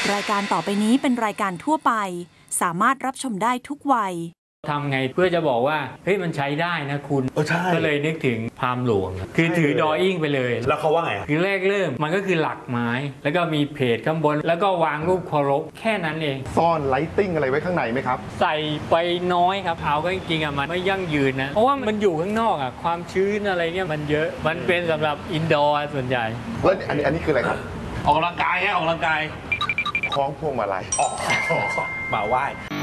รายการต่อไปนี้เป็นรายการทั่วไปสามารถรับชมได้ทุกวัยทำไงเพื่อจะบอกว่าเฮ้ยมันใช้ได้นะคุณก็เลยนึกถึงพราหมณ์หลวงคือถือดออิ่งไปเลยแล้วเขาว่าไงคือแรกเริ่มมันก็คือหลักไม้แล้วก็มีเพจข้างบนแล้วก็วางรูปเคารพแค่นั้นเองซ่อนไลติ้งอะไรไว้ข้างในไหมครับใส่ไปน้อยครับเอาก็จริงๆอ่ะมันไม่ยั่งยืนนะเพราะว่ามันอยู่ข้างนอกอ่ะความชื้นอะไรเนี่ยมันเยอะมันเป็นสำหรับอินดอร์ส่วนใหญ่แล้วอันนี้คืออะไรครับออกกำลังกายฮะออกกำลังกายคล้องพวงมาลัยมาไหว้